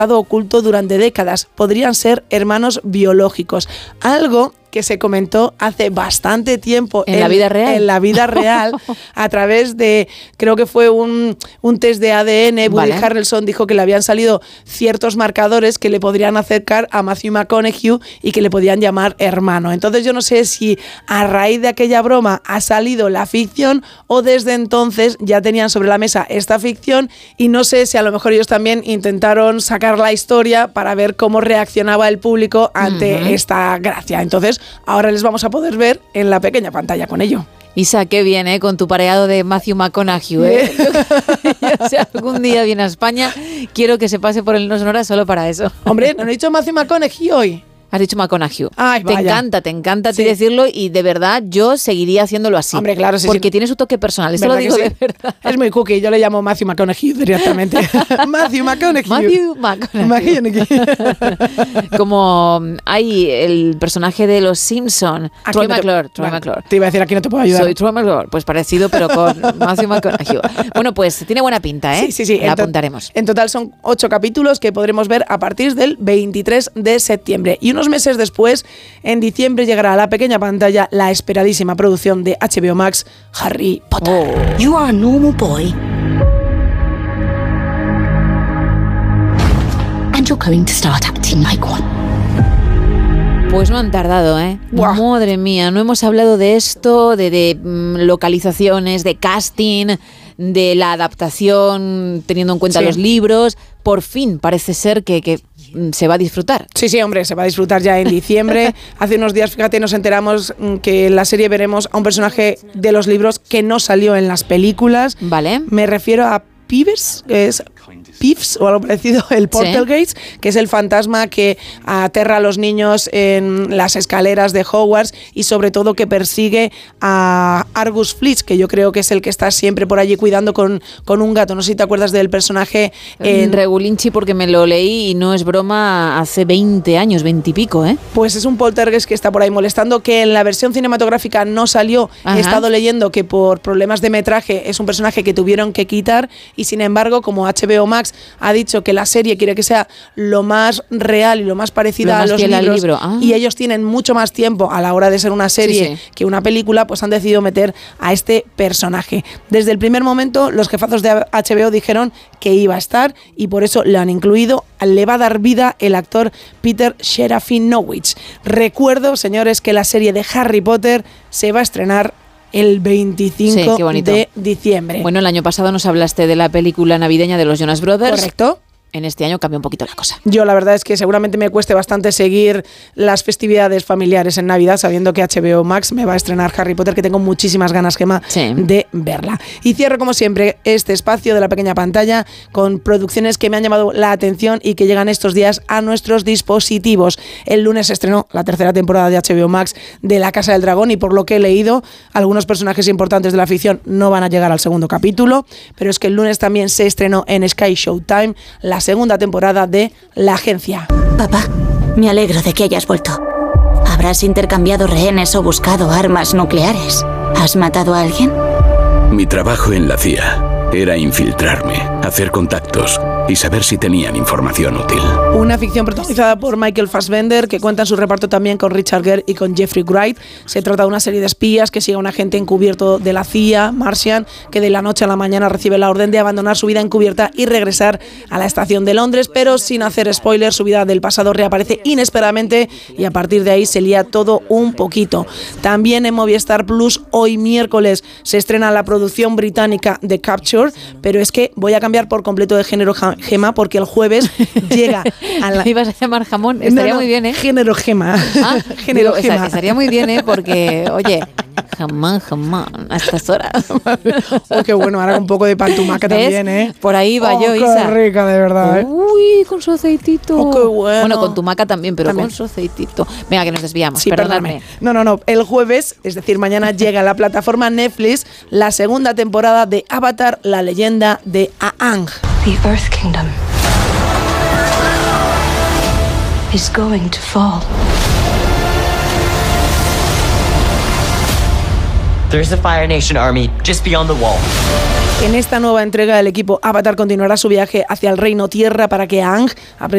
oculto durante décadas. Podrían ser hermanos biológicos. Algo que se comentó hace bastante tiempo en la vida real. En la vida real, a través de, creo que fue un test de ADN. Woody Harrelson dijo que le habían salido ciertos marcadores que le podrían acercar a Matthew McConaughey y que le podían llamar hermano. Entonces yo no sé si a raíz de aquella broma ha salido la ficción o desde entonces ya tenían sobre la mesa esta ficción, y no sé si a lo mejor ellos también intentaron sacar la historia para ver cómo reaccionaba el público ante esta gracia. Entonces ahora les vamos a poder ver en la pequeña pantalla con ello. Isa, qué bien, con tu pareado de Matthew McConaughey. Yo, si algún día viene a España, quiero que se pase por el No Sonora solo para eso. Hombre, ¿no he dicho Matthew McConaughey hoy? Has dicho McConaughey. Ay, te encanta sí. decirlo, y de verdad yo seguiría haciéndolo así. Hombre, claro, sí, porque tiene su toque personal. Esto lo digo de verdad. Es muy cookie. Yo le llamo Matthew McConaughey directamente. Matthew McConaughey. Como hay el personaje de Los Simpson, Troy McClure. Te iba a decir, aquí no te puedo ayudar. Soy Troy McClure. Pues parecido, pero con Matthew McConaughey. Bueno, pues tiene buena pinta, ¿eh? Sí. La apuntaremos. En total son 8 capítulos que podremos ver a partir del 23 de septiembre. Y unos meses después, en diciembre, llegará a la pequeña pantalla la esperadísima producción de HBO Max, Harry Potter. You are a normal boy. And you're going to start acting like one. Pues no han tardado, ¿eh? Wow. Madre mía, no hemos hablado de esto, de localizaciones, de casting, de la adaptación teniendo en cuenta los libros. Por fin parece ser que se va a disfrutar. Sí, hombre, se va a disfrutar ya en diciembre. Hace unos días, fíjate, nos enteramos que en la serie veremos a un personaje de los libros que no salió en las películas. Vale. Me refiero a Peeves, que es Peeves o algo parecido, el Portalgates, que es el fantasma que aterra a los niños en las escaleras de Hogwarts y sobre todo que persigue a Argus Filch, que yo creo que es el que está siempre por allí cuidando con un gato. No sé si te acuerdas del personaje en Regulinchi, porque me lo leí y no es broma, hace 20 años, 20 y pico, ¿eh? Pues es un poltergeist que está por ahí molestando, que en la versión cinematográfica no salió. He estado leyendo que por problemas de metraje es un personaje que tuvieron que quitar, y sin embargo, como HBO Max ha dicho que la serie quiere que sea lo más real y lo más parecida a los libros, y ellos tienen mucho más tiempo a la hora de ser una serie que una película, pues han decidido meter a este personaje. Desde el primer momento los jefazos de HBO dijeron que iba a estar, y por eso lo han incluido. Le va a dar vida el actor Peter Serafinowicz. Recuerdo, señores, que la serie de Harry Potter se va a estrenar el 25 de diciembre. Bueno, el año pasado nos hablaste de la película navideña de los Jonas Brothers. Correcto. En este año cambia un poquito la cosa. Yo la verdad es que seguramente me cueste bastante seguir las festividades familiares en Navidad, sabiendo que HBO Max me va a estrenar Harry Potter, que tengo muchísimas ganas, Gemma, de verla. Y cierro, como siempre, este espacio de la pequeña pantalla con producciones que me han llamado la atención y que llegan estos días a nuestros dispositivos. El lunes se estrenó la 3ª temporada de HBO Max de La Casa del Dragón, y por lo que he leído, algunos personajes importantes de la ficción no van a llegar al 2º capítulo, pero es que el lunes también se estrenó en Sky Showtime la 2ª temporada de La Agencia. Papá, me alegro de que hayas vuelto. ¿Habrás intercambiado rehenes o buscado armas nucleares? ¿Has matado a alguien? Mi trabajo en la CIA era infiltrarme, hacer contactos y saber si tenían información útil. Una ficción protagonizada por Michael Fassbender, que cuenta en su reparto también con Richard Gere y con Jeffrey Wright. Se trata de una serie de espías que sigue a un agente encubierto de la CIA, Martian, que de la noche a la mañana recibe la orden de abandonar su vida encubierta y regresar a la estación de Londres, pero sin hacer spoilers, su vida del pasado reaparece inesperadamente y a partir de ahí se lía todo un poquito. También en Movistar Plus, hoy miércoles, se estrena la producción británica The Capture, pero es que voy a cambiar por completo de género, Gema, porque el jueves llega a la... ¿Ibas a llamar jamón? Estaría muy bien, ¿eh? Género Gema. Género Gema. Estaría muy bien, ¿eh? Porque, oye, jamán, a estas horas. Oh, qué bueno, ahora con un poco de pantumaca también, ¿eh? Por ahí va yo, Isa. Qué rica, de verdad, ¿eh? Uy, con su aceitito. Oh, qué bueno. Bueno, con tu maca también, pero con su aceitito. Venga, que nos desviamos, sí, perdóname. No. El jueves, es decir, mañana, llega a la plataforma Netflix la 2ª temporada de Avatar, la leyenda de Aang. The Earth Kingdom is going to fall. There's a Fire Nation army just beyond the wall. En esta nueva entrega, el equipo Avatar continuará su viaje hacia el Reino Tierra para que Aang aprenda